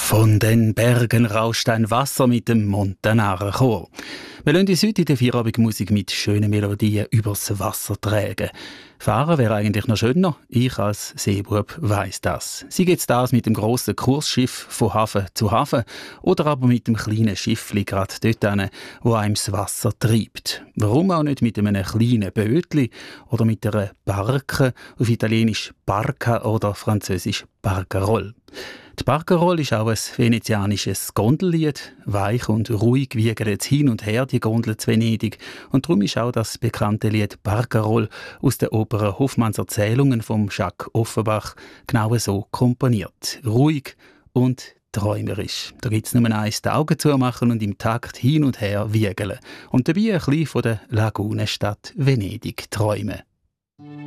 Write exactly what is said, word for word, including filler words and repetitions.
Von den Bergen rauscht ein Wasser mit dem Montanaren Chor. Wir lassen uns heute in der Feierabendmusik mit schönen Melodien übers Wasser tragen. Fahren wäre eigentlich noch schöner. Ich als Seebub weiss das. Sei jetzt das mit dem grossen Kursschiff von Hafen zu Hafen oder aber mit dem kleinen Schiffli gerade dort hin, wo einem das Wasser treibt. Warum auch nicht mit einem kleinen Bötli oder mit einer Barke, auf Italienisch Barca oder Französisch Barcarolle. Die Barcarolle ist auch ein venezianisches Gondellied. Weich und ruhig wiegen jetzt hin und her die Gondel zu Venedig. Und darum ist auch das bekannte Lied Barcarolle aus der Oper Hoffmanns Erzählungen von Jacques Offenbach genau so komponiert. Ruhig und träumerisch. Da gibt es nur eins, die Augen zumachen und im Takt hin und her wiegeln. Und dabei ein bisschen von der Lagunenstadt Venedig träumen.